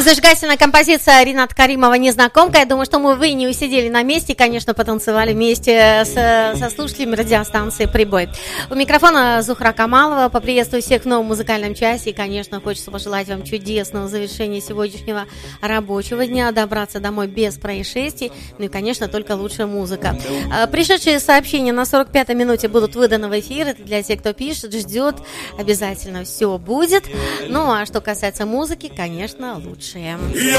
Зажигательная композиция Рината Каримова «Незнакомка». Я думаю, что вы не усидели на месте, конечно, потанцевали вместе со слушателями радиостанции «Прибой». У микрофона Зухра Камалова. Поприветствую всех в новом музыкальном часе. И, конечно, хочется пожелать вам чудесного завершения сегодняшнего рабочего дня, добраться домой без происшествий. Ну и, конечно, только лучшая музыка. Пришедшие сообщения на 45-й минуте будут выданы в эфир. Это для тех, кто пишет, ждет. Обязательно все будет. Ну, а что касается музыки, конечно, лучшее.